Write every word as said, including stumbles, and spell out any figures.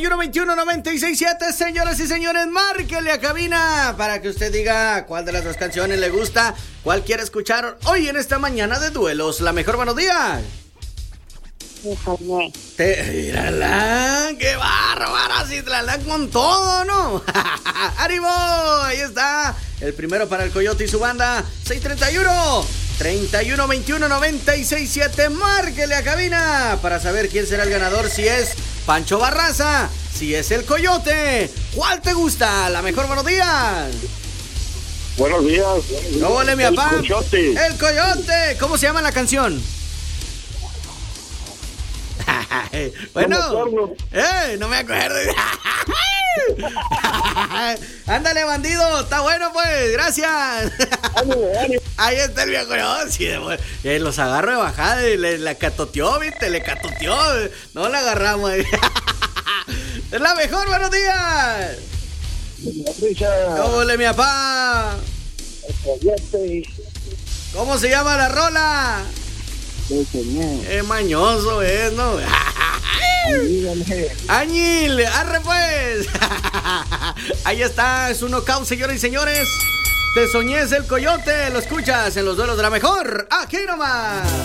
y uno, veintiuno, noventa y seis, siete. Señoras y señores, márquele a cabina para que usted diga cuál de las dos canciones le gusta, cuál quiere escuchar hoy en esta mañana de duelos. La mejor, buenos días. Te, mírala, qué bárbara, Citlala con todo, ¿no? ¡Ánimo! Ahí está, el primero para el Coyote y su banda. Seis treinta y uno, treinta y uno, veintiuno, noventa y seis, siete. Márquele a cabina para saber quién será el ganador, si es Pancho Barraza, si es el Coyote. ¿Cuál te gusta? La mejor, buenos días. Buenos días. No vale, mi papá. El Coyote. El Coyote. ¿Cómo se llama la canción? Bueno, no eh, no me acuerdo. Ándale, bandido, está bueno, pues, gracias. Ánimo, ánimo. Ahí está el viejo, no, sí, eh, los agarro de bajada y le, le catoteó, viste, le catoteó. No la agarramos. Es la mejor, buenos días. Hola, mi papá. ¿Cómo se llama la rola? Es mañoso, es, ¿no? Añil, arre pues. Ahí está, es un knockout, señoras y señores. Te soñé, es el Coyote. Lo escuchas en los duelos de la mejor. Aquí nomás.